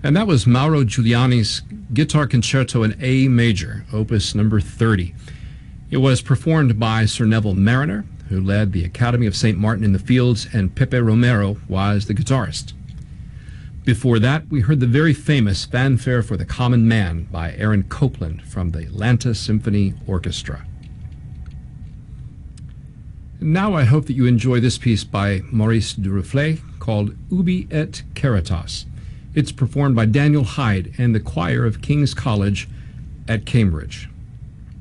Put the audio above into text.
And that was Mauro Giuliani's Guitar Concerto in A Major, Opus number 30. It was performed by Sir Neville Mariner, who led the Academy of St. Martin in the Fields, and Pepe Romero was the guitarist. Before that, we heard the very famous Fanfare for the Common Man by Aaron Copland from the Atlanta Symphony Orchestra. Now I hope that you enjoy this piece by Maurice Duruflé called Ubi et Caritas. It's performed by Daniel Hyde and the choir of King's College at Cambridge.